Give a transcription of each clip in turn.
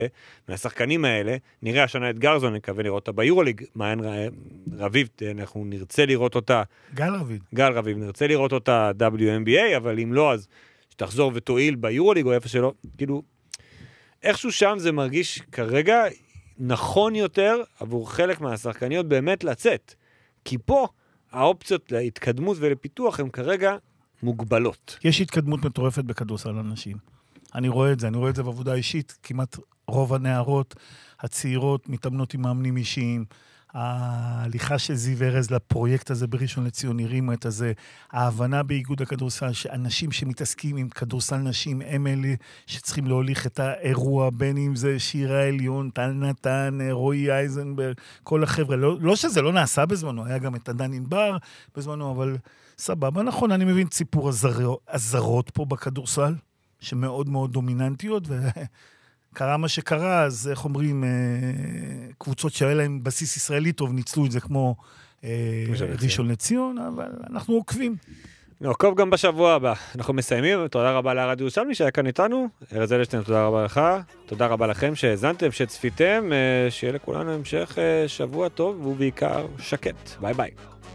מהשחקנים האלה, נראה השנה את גרזון, נקווה לראות אותה ביורוליג, מעיין רביב, אנחנו נרצה לראות אותה, גל רביב, נרצה לראות אותה WNBA, אבל אם לא, אז שתחזור ותועיל ביורוליג או איפה שלא, כאילו, איכשהו שם זה מרגיש כרגע נכון יותר עבור חלק מהשחקניות באמת לצאת, כי פה האופציות להתקדמות ולפיתוח הן כרגע מוגבלות. יש התקדמות מטורפת בכדורסל אנשים. אני רואה את זה בעבודה אישית, כמעט רוב הנערות הצעירות מתאמנות עם מאמנים אישיים, ההליכה של זיו ארז לפרויקט הזה בראשון לציון הרימו את הזה, ההבנה באיגוד הכדורסל שאנשים שמתעסקים עם כדורסל נשים הם אלה שצריכים להוליך את האירוע, בין אם זה שירה עליון, טל נתן, רועי אייזנברג, כל החבר'ה, לא שזה לא נעשה בזמנו, היה גם את עדן ענבר בזמנו, אבל סבבה, נכון, אני מבין ציפור הזרות פה בכדורסל, שמאוד מאוד דומיננטיות, קרה מה שקרה, אז איך אומרים, קבוצות שהיה להם בסיס ישראלי טוב, ניצלו את זה כמו ראשון לציון, אבל אנחנו עוקבים. נעקוב גם בשבוע הבא. אנחנו מסיימים, תודה רבה לרדיו ירושלמי שהיה כאן איתנו. ארז אלשטיין, תודה רבה לך. תודה רבה לכם שהאזנתם, שצפיתם, שיהיה לכולנו המשך שבוע טוב, ובעיקר שקט. ביי ביי.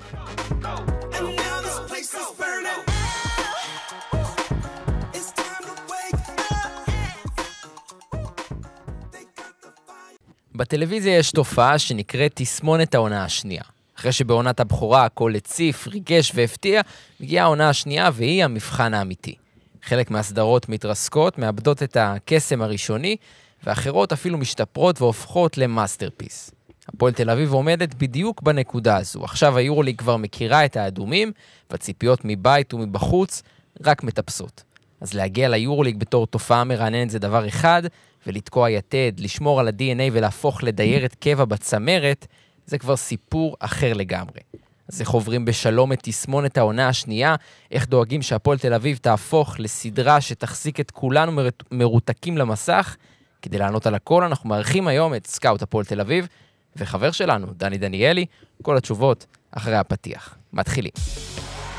בטלוויזיה יש תופעה שנקראת תסמונת העונה השנייה. אחרי שבעונת הבכורה הכל הציף, ריגש והפתיע, מגיעה העונה השנייה והיא המבחן האמיתי. חלק מהסדרות מתרסקות, מאבדות את הקסם הראשוני, ואחרות אפילו משתפרות והופכות למאסטרפיס. הפועל תל אביב עומדת בדיוק בנקודה הזו. עכשיו היורוליג כבר מכירה את האדומים, והציפיות מבית ומבחוץ רק מטפסות. אז להגיע ליורוליג בתור תופעה מרעננת זה דבר אחד, ולתקוע יתד, לשמור על ה-DNA ולהפוך לדיירת קבע בצמרת, זה כבר סיפור אחר לגמרי. אז איך עוברים בשלום את תסמונת העונה השנייה, איך דואגים שהפועל תל אביב תהפוך לסדרה שתחזיק את כולנו מרותקים למסך, כדי לענות על הכל אנחנו מארחים היום את סקאוט הפועל תל אביב, וחבר שלנו, דני דניאלי, כל התשובות אחרי הפתיח. מתחילים.